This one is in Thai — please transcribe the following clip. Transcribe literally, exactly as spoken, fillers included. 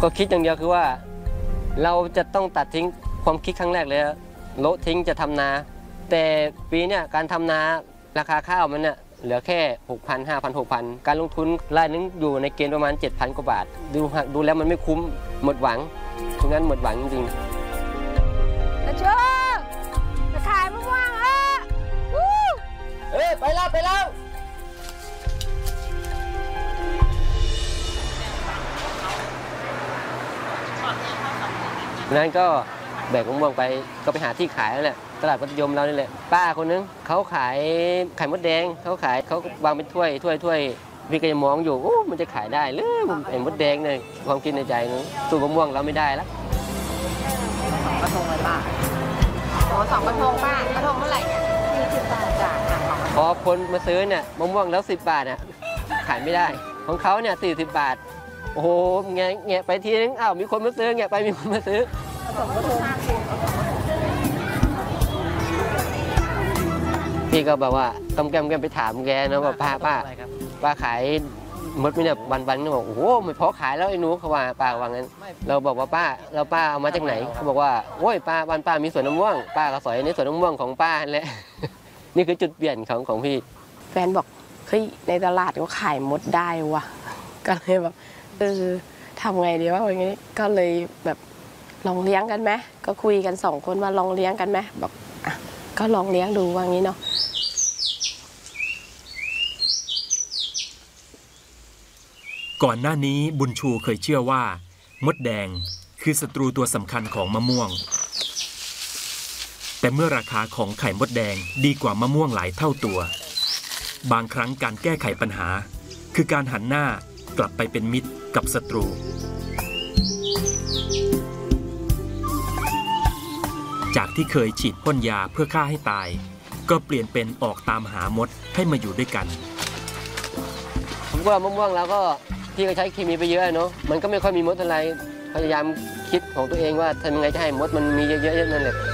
ก็คิดอย่างเดียวคือว่าเราจะต้องตัดทิ้งความคิดครั้งแรกเลยโละทิ้งจะทำนาแต่ปีเนี้ยการทำนาราคาข้าวมันเนี่ยเหลือแค่ หกพัน ห้าพัน หกพัน การลงทุนรายนึงอยู่ในเกณฑ์ประมาณ เจ็ดพัน กว่าบาทดูดูแล้วมันไม่คุ้มหมดหวังตรงนั้นหมดหวังจริงๆนะเชื่อจะขายมะม่วงอ่ะเอ้ยไปแล้วไปแล้วนั้นก็แบกมะม่วงไปก็ไปหาที่ขายแล้วแหละตลาดมัธยมเรานี่แหละป้าคนนึงเขาขายไข่มดแดงเขาขายเขาวางเป็นถ้วยถ้วยถ้วยพี่ก็จะมองอยู่โอ้มันจะขายได้หรือไอ้มดแดงเนี่ยความคิดในใจนึงสู้มะม่วงเราไม่ได้แล้วสองกระทงเลยป้าอ๋อสองกระทงป้ากระทงเท่าไหร่เนี่ยสี่สิบบาทจ้ะพอคนมาซื้อเนี่ยมะม่วงแล้วสิบบาทเนี่ยขายไม่ได้ของเขาเนี่ยสี่สิบบาทโอ้โหแงะแงะไปทีนึงอ้าวมีคนมาซื้อแงะไปมีคนมาซื้อพี่ก็บอกว่าต้มแก้มแก้มไปถามแกนะว่าป้าป้าป้าขายมดไหมเนี่ยวันวันก็บอกโอ้โหไม่พอขายแล้วไอ้หนูเขาว่าป้าว่างั้นเราบอกว่าป้าเราป้าเอามาจากไหนเขาบอกว่าโอ้ยป้าบ้านป้ามีสวนมะม่วงป้าก็สอยในสวนมะม่วงของป้าแหละนี่คือจุดเปลี่ยนของของพี่แฟนบอกเฮ้ยในตลาดก็ขายมดได้ว่ะก็เลยแบบเออทำไงดีวะอย่างนี้ก็เลยแบบลองเลี้ยงกันไหมก็คุยกันสองคนว่าลองเลี้ยงกันไหมบอกอ่ะก็ลองเลี้ยงดูว่างี้เนาะก่อนหน้านี้บุญชูเคยเชื่อว่ามดแดงคือศัตรูตัวสำคัญของมะม่วงแต่เมื่อราคาของไข่มดแดงดีกว่ามะม่วงหลายเท่าตัวบางครั้งการแก้ไขปัญหาคือการหันหน้ากลับไปเป็นมิตรกับศัตรูจากที่เคยฉีดพ่นยาเพื่อฆ่าให้ตายก็เปลี่ยนเป็นออกตามหามดให้มาอยู่ด้วยกันผมว่ามะม่วงแล้วก็พี่ก็ใช้เคมีไปเยอะเนาะมันก็ไม่ค่อยมีมดอะไรพยายามคิดของตัวเองว่าทำยังไงจะให้มดมันมีเยอะๆนั่นแหละ